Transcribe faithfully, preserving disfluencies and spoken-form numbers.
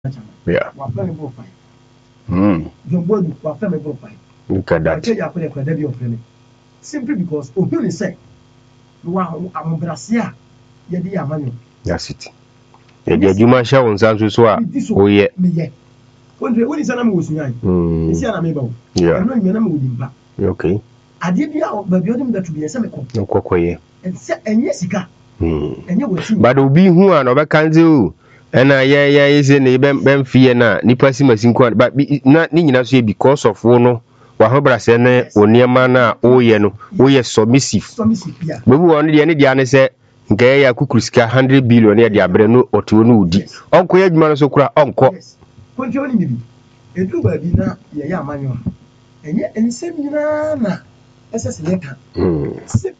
Yeah. Mm. Look at that. Simply because Obuni said, wow, I'm Brasia, Yadi Amanu. That's it. Yeah, you might show on Sansu Swa. Oh, yeah. When the Sanam was nine, it's an amiable. Yeah. I'm not Yanam back. Okay. I did the out, but building that to be a semico. No, Cocoy. And set and Yesica. And you will see. But Obi who are over Kanzu. And I, yeah, yeah, is in a Ben Fiena, Nipasima Sinquan, but not Nina because of Wono. Wahobra Sene, or near Mana, oh, yeno, oh, yes, submissive. Submissive, yeah. But we only the Diana said, Gaya Kukuska, hundred billion near the Abreno or Tuonu. Uncle Edman so cry, uncle. When you only a two baby na, yeah, manual. And yet, and same, na, as a letter.